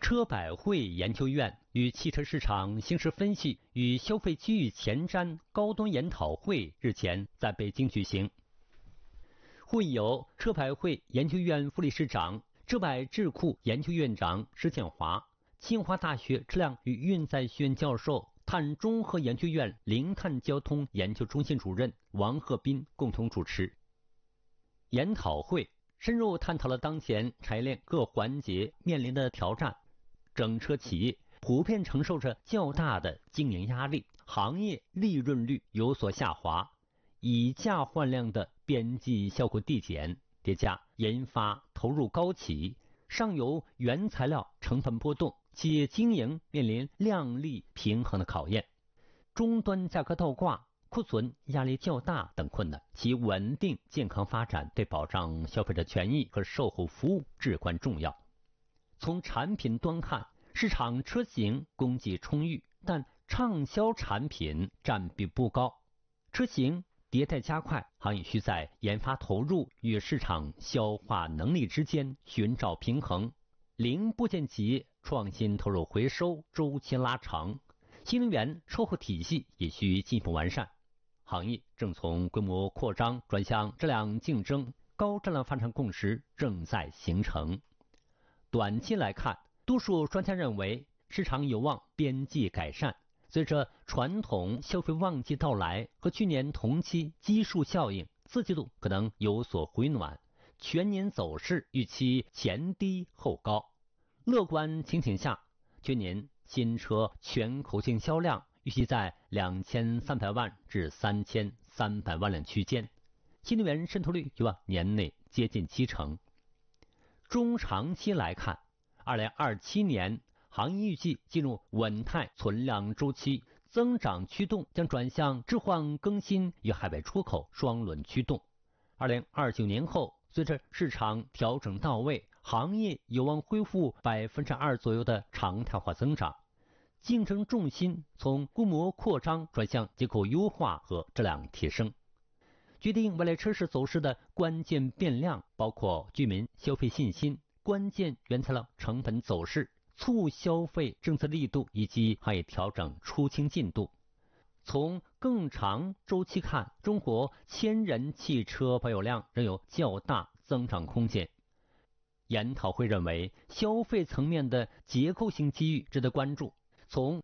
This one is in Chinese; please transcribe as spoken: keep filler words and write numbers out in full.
车百汇研究院与汽车市场形势分析与消费机遇前瞻高端研讨会日前在北京举行。会由车百汇研究院副理事长、浙百智库研究院长施建华、清华大学质量与运载学院教授、碳中和研究院零碳交通研究中心主任王鹤斌共同主持。研讨会深入探讨了当前产业链各环节面临的挑战，整车企业普遍承受着较大的经营压力，行业利润率有所下滑，以价换量的边际效果递减，叠加研发投入高企，上游原材料成本波动，企业经营面临量利平衡的考验，终端价格倒挂、库存压力较大等困难，其稳定健康发展对保障消费者权益和售后服务至关重要。从产品端看，市场车型供给充裕，但畅销产品占比不高，车型迭代加快，行业需在研发投入与市场消化能力之间寻找平衡。零部件企业创新投入回收周期拉长，新能源售后体系也需进一步完善。行业正从规模扩张转向质量竞争，高质量发展共识正在形成。短期来看，多数专家认为市场有望边际改善，随着传统消费旺季到来和去年同期基数效应，四季度可能有所回暖，全年走势预期前低后高。乐观情形下，去年新车全口径销量预计在两千三百万至三千三百万辆区间，新能源渗透率有望年内接近七成。中长期来看，二零二七年行业预计进入稳态存量周期，增长驱动将转向置换更新与海外出口双轮驱动。二零二九年后，随着市场调整到位，行业有望恢复百分之二左右的常态化增长，竞争重心从规模扩张转向结构优化和质量提升。决定未来车市走势的关键变量包括居民消费信心、关键原材料成本走势、促消费政策力度以及行业调整出清进度。从更长周期看，中国千人汽车保有量仍有较大增长空间。研讨会认为，消费层面的结构性机遇值得关注。从